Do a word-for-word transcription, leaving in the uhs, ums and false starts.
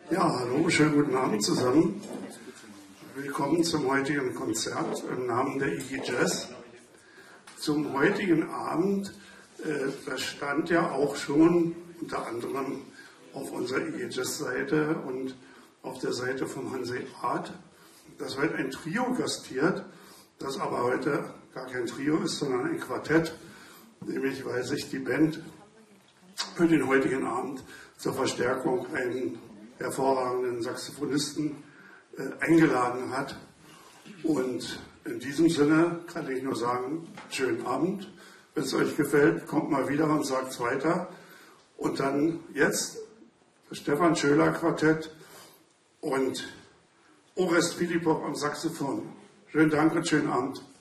Ja, hallo, schönen guten Abend zusammen. Willkommen zum heutigen Konzert im Namen der I G Jazz. Zum heutigen Abend, äh, das stand ja auch schon unter anderem auf unserer I G Jazz-Seite und auf der Seite von Hansi Art, dass heute ein Trio gastiert, das aber heute gar kein Trio ist, sondern ein Quartett, nämlich weil sich die Band für den heutigen Abend zur Verstärkung einen hervorragenden Saxophonisten äh, eingeladen hat. Und in diesem Sinne kann ich nur sagen, schönen Abend. Wenn es euch gefällt, kommt mal wieder und sagt es weiter. Und dann jetzt das Stefan Schöler Quartett und Orest Filipov am Saxophon. Schönen Dank und schönen Abend.